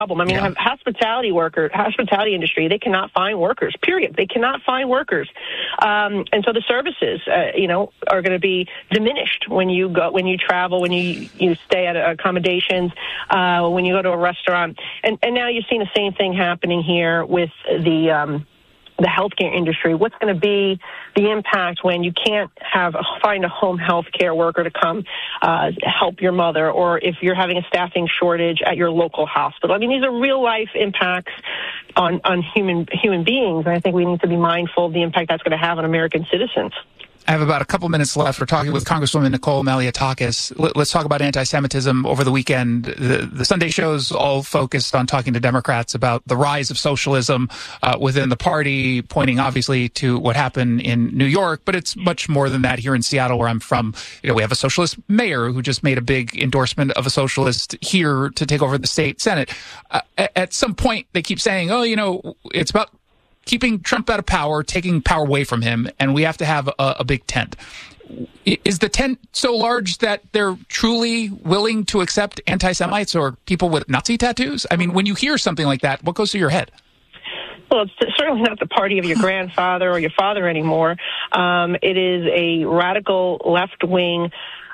problem. I mean, I have hospitality industry, they cannot find workers, period. They cannot find workers. And so the services, are going to be diminished when you travel, when you stay at accommodations, when you go to a restaurant. And now you're seeing the same thing happening here with the healthcare industry. What's going to be the impact when you can't find a home health care worker to come help your mother, or if you're having a staffing shortage at your local hospital? I mean, these are real life impacts on human beings, and I think we need to be mindful of the impact that's going to have on American citizens. I have about a couple minutes left. We're talking with Congresswoman Nicole Malliotakis. Let's talk about anti-Semitism. Over the weekend, the Sunday shows all focused on talking to Democrats about the rise of socialism within the party, pointing obviously to what happened in New York, but it's much more than that. Here in Seattle, where I'm from, we have a socialist mayor who just made a big endorsement of a socialist here to take over the state Senate. At some point, they keep saying, it's about keeping Trump out of power, taking power away from him, and we have to have a big tent. Is the tent so large that they're truly willing to accept anti-Semites or people with Nazi tattoos? I mean, when you hear something like that, what goes through your head? Well, it's certainly not the party of your grandfather or your father anymore. It is a radical left-wing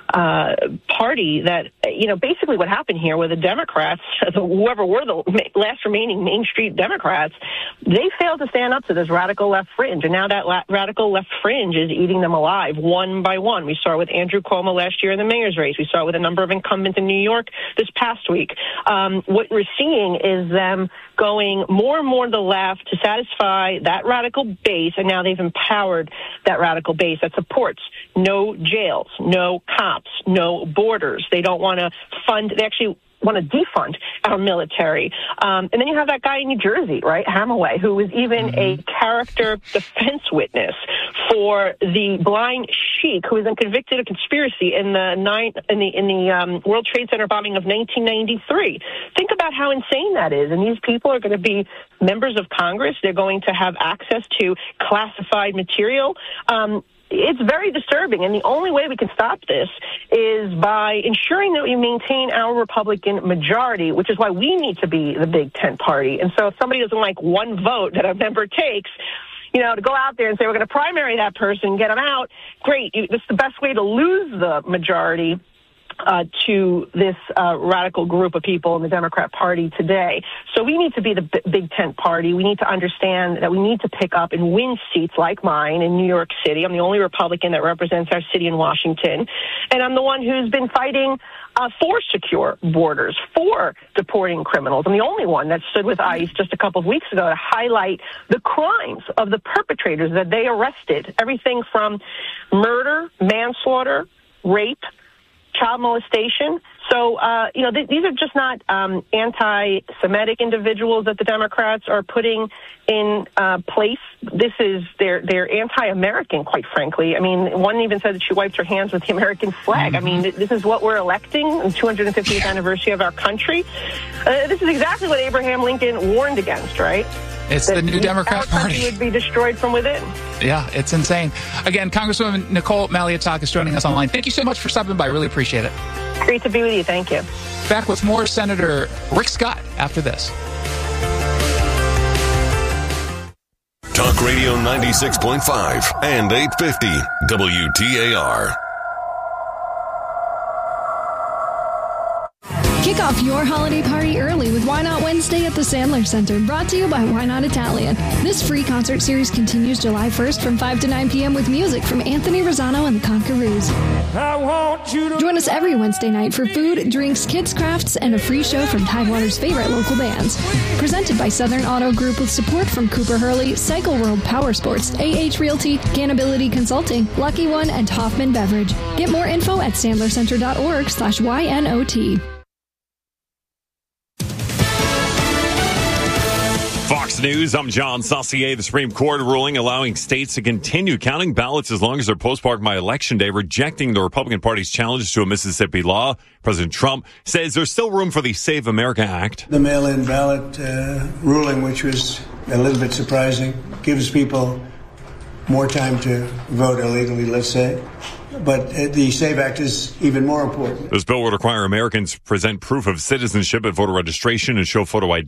party that, basically what happened here with the Democrats, whoever were the last remaining Main Street Democrats, they failed to stand up to this radical left fringe. And now that radical left fringe is eating them alive one by one. We saw it with Andrew Cuomo last year in the mayor's race. We saw it with a number of incumbents in New York this past week. What we're seeing is them going more and more to the left to satisfy that radical base, and now they've empowered that radical base that supports no jails, no cops, no borders. They don't want to fund, they actually want to defund our military. And then you have that guy in New Jersey, right, Hamaway, who was even a character defense witness for the blind sheik who was then convicted of conspiracy in the World Trade Center bombing of 1993. Think about how insane that is. And these people are going to be members of Congress. They're going to have access to classified material. It's very disturbing, and the only way we can stop this is by ensuring that we maintain our Republican majority, which is why we need to be the big tent party. And so if somebody doesn't like one vote that a member takes, to go out there and say, we're going to primary that person, get them out, great. That's the best way to lose the majority to this radical group of people in the Democrat Party today. So we need to be the big tent party. We need to understand that we need to pick up and win seats like mine in New York City. I'm the only Republican that represents our city in Washington. And I'm the one who's been fighting for secure borders, for deporting criminals. I'm the only one that stood with ICE just a couple of weeks ago to highlight the crimes of the perpetrators that they arrested. Everything from murder, manslaughter, rape, child molestation. So, these are just not anti-Semitic individuals that the Democrats are putting in place. They're anti-American, quite frankly. I mean, one even said that she wiped her hands with the American flag. I mean, this is what we're electing on the 250th anniversary of our country. This is exactly what Abraham Lincoln warned against, right? It's the new Democrat Party. Our country would be destroyed from within. Yeah, it's insane. Again, Congresswoman Nicole Malliotakis joining us online. Thank you so much for stopping by. Really appreciate it. Great to be with you. Thank you. Back with more Senator Rick Scott after this. Talk Radio 96.5 and 850 WTAR. Kick off your holiday party early with Why Not Wednesday at the Sandler Center, brought to you by Why Not Italian. This free concert series continues July 1st from 5 to 9 p.m. with music from Anthony Rosano and the Conquerors. Join us every Wednesday night for food, drinks, kids' crafts, and a free show from Tidewater's favorite local bands. Presented by Southern Auto Group with support from Cooper Hurley, Cycle World Power Sports, AH Realty, Canability Consulting, Lucky One, and Hoffman Beverage. Get more info at sandlercenter.org/YNOT. Fox News, I'm John Saucier. The Supreme Court ruling allowing states to continue counting ballots as long as they're postmarked by Election Day, rejecting the Republican Party's challenge to a Mississippi law. President Trump says there's still room for the Save America Act. The mail-in ballot ruling, which was a little bit surprising, gives people more time to vote illegally, let's say. But the SAVE Act is even more important. This bill would require Americans present proof of citizenship at voter registration and show photo ID